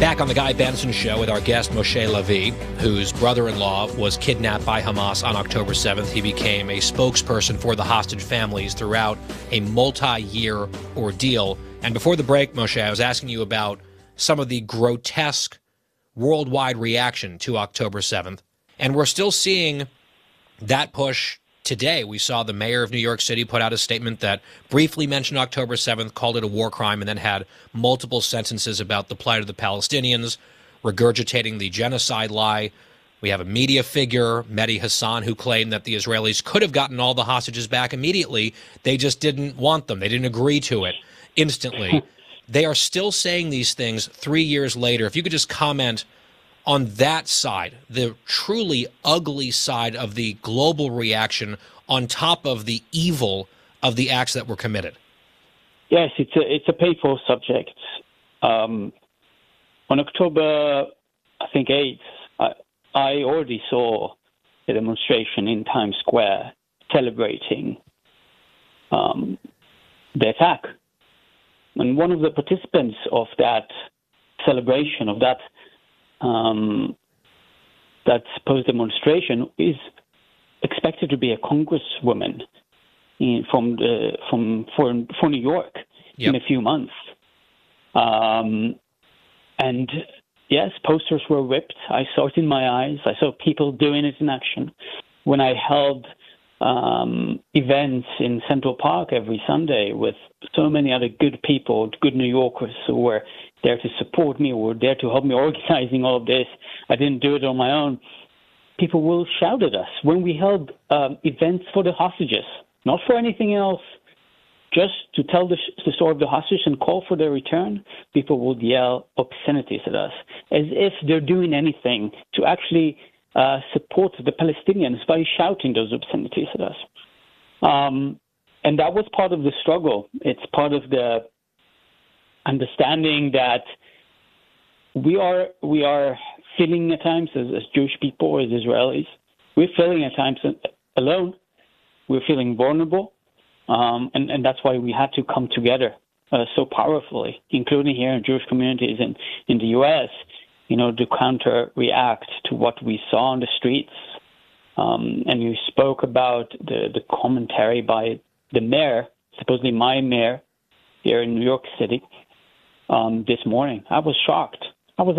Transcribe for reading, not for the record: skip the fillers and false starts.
Back on the Guy Benson Show with our guest Moshe Levi, whose brother-in-law was kidnapped by Hamas on October 7th. He became a spokesperson for the hostage families throughout a multi-year ordeal. And before the break, Moshe, I was asking you about some of the grotesque worldwide reaction to October 7th. And we're still seeing that push today. We saw the mayor of New York City put out a statement that briefly mentioned October 7th, called it a war crime, and then had multiple sentences about the plight of the Palestinians, regurgitating the genocide lie. We have a media figure, Mehdi Hassan, who claimed that the Israelis could have gotten all the hostages back immediately. They just didn't want them. They didn't agree to it instantly. They are still saying these things 3 years later. If you could just comment on that side, the truly ugly side of the global reaction on top of the evil of the acts that were committed. Yes, it's a painful subject. On October, I think 8th, I already saw a demonstration in Times Square celebrating the attack. And one of the participants of that celebration, of that supposed demonstration, is expected to be a congresswoman for New York in a few months. And yes, posters were ripped. I saw it in my eyes. I saw people doing it in action. When I held events in Central Park every Sunday with so many other good people, good New Yorkers who were there to support me or there to help me organizing all of this. I didn't do it on my own. People will shout at us. When we held events for the hostages, not for anything else, just to tell the story of the hostages and call for their return, people would yell obscenities at us, as if they're doing anything to actually support the Palestinians by shouting those obscenities at us. And that was part of the struggle. It's part of the understanding that we are feeling at times as Jewish people, as Israelis, we're feeling at times alone. We're feeling vulnerable, and that's why we had to come together so powerfully, including here in Jewish communities in the U.S., to counter-react to what we saw on the streets. And you spoke about the commentary by the mayor, supposedly my mayor here in New York City, this morning. I was shocked.